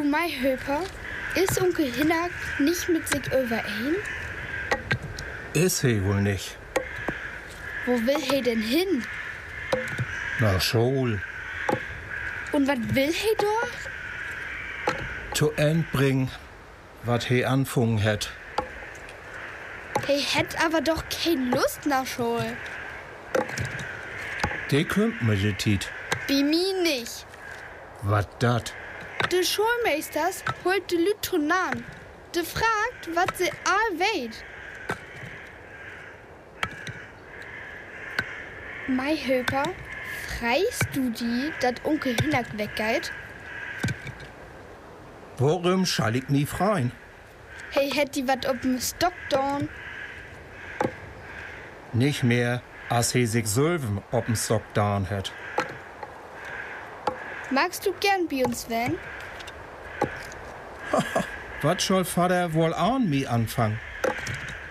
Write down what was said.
mei Höper, ist Onkel Hinnerk nicht mit sich überein? Ist he wohl nicht. Wo will he denn hin? Na Schul. Und was will he dort? Zu End bringen, wat he anfangen het. He hätt aber doch keine Lust nach Schul. De kümmt mir de Tiet. Wie mi nicht. Wat dat? De Schulmeisters holt de Lüt an. De fragt, wat se all weet. Mei Höper, freist du die, dat Onkel Hinnerk weggeht? Worum schall ich nie freien? Hey, hätt die wat ob'm Stock dorn? Nicht mehr, als he sich selben ob'n Stock down het. Magst du gern bei uns wenn? Wat soll Vater wohl an mi anfangen?